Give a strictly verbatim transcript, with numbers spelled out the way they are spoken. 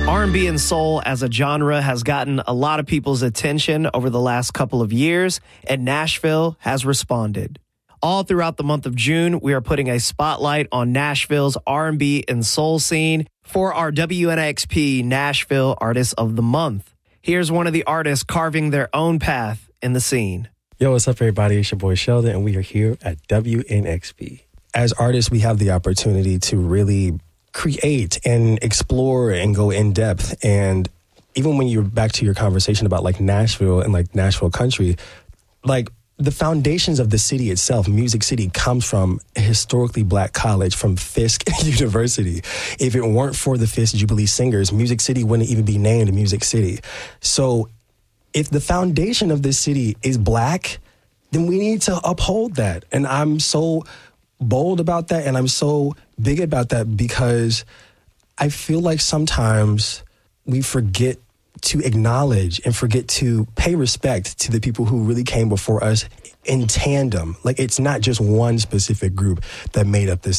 R and B and soul as a genre has gotten a lot of people's attention over the last couple of years, and Nashville has responded. All throughout the month of June, we are putting a spotlight on Nashville's R and B and soul scene for our W N X P Nashville Artist of the Month. Here's one of the artists carving their own path in the scene. Yo, what's up, everybody? It's your boy Sheldon, and we are here at W N X P. As artists, we have the opportunity to really create and explore and go in depth. And even when you're back to your conversation about like Nashville and like Nashville country, like the foundations of the city itself, Music City, comes from a historically black college, from Fisk University. If it weren't for the Fisk Jubilee Singers, Music City wouldn't even be named Music City. So if the foundation of this city is black, then we need to uphold that. And I'm so bold about that, and I'm so big about that because I feel like sometimes we forget to acknowledge and forget to pay respect to the people who really came before us in tandem. Like, it's not just one specific group that made up this